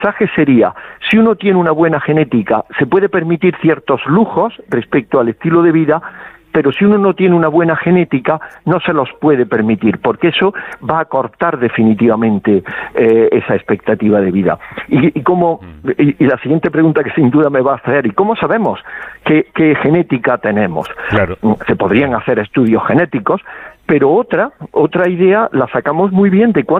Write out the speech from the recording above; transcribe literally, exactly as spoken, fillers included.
mensaje sería, si uno tiene una buena genética, se puede permitir ciertos lujos respecto al estilo de vida, pero si uno no tiene una buena genética, no se los puede permitir, porque eso va a cortar definitivamente eh, esa expectativa de vida. Y, y, cómo, y, y la siguiente pregunta que sin duda me va a hacer, ¿y cómo sabemos qué, qué genética tenemos? Claro. Se podrían hacer estudios genéticos, pero otra, otra idea la sacamos muy bien de cuándo